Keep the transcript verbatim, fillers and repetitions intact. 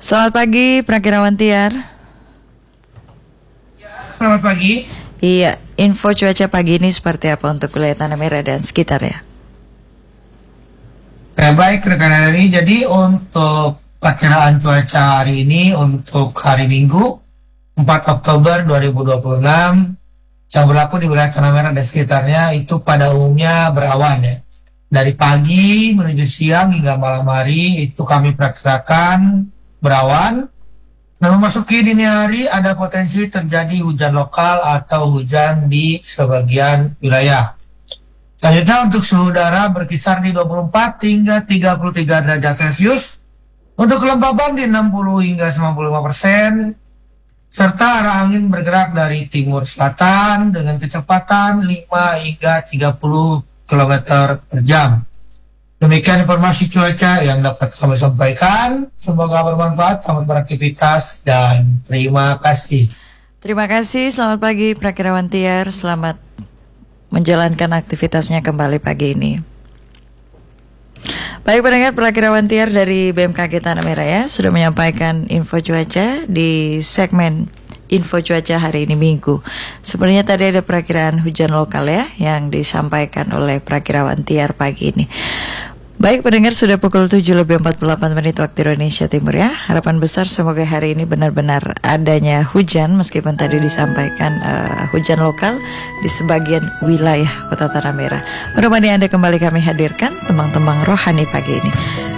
Selamat pagi, Prakirawan Tiar. Selamat pagi. Iya, info cuaca pagi ini seperti apa untuk wilayah Tanah Merah dan sekitarnya? Ya, baik rekan ini. Jadi untuk perkiraan cuaca hari ini untuk hari Minggu empat Oktober dua ribu dua puluh enam yang berlaku di wilayah Tanah Merah dan sekitarnya itu pada umumnya berawan ya. Dari pagi menuju siang hingga malam hari itu kami perkirakan berawan. Nah, memasuki dini hari ada potensi terjadi hujan lokal atau hujan di sebagian wilayah. Selanjutnya untuk suhu udara berkisar di dua puluh empat hingga tiga puluh tiga derajat Celcius. Untuk kelembaban di enam puluh hingga sembilan puluh lima persen. Serta arah angin bergerak dari timur selatan dengan kecepatan lima hingga tiga puluh kilometer per jam. Demikian informasi cuaca yang dapat kami sampaikan. Semoga bermanfaat, selamat beraktivitas dan terima kasih. Terima kasih, selamat pagi Prakirawan Tiar. Selamat menjalankan aktivitasnya kembali pagi ini. Baik pendengar, Prakirawan Tiar dari B M K G Tanah Merah ya sudah menyampaikan info cuaca di segmen info cuaca hari ini Minggu. Sebenarnya tadi ada perakiraan hujan lokal ya yang disampaikan oleh Prakirawan Tiar pagi ini. Baik pendengar, sudah pukul tujuh lebih empat puluh delapan menit waktu Indonesia Timur ya. Harapan besar semoga hari ini benar-benar adanya hujan, meskipun tadi disampaikan uh, hujan lokal di sebagian wilayah Kota Tanah Merah. Mudah-mudahan Anda kembali kami hadirkan tembang-tembang rohani pagi ini.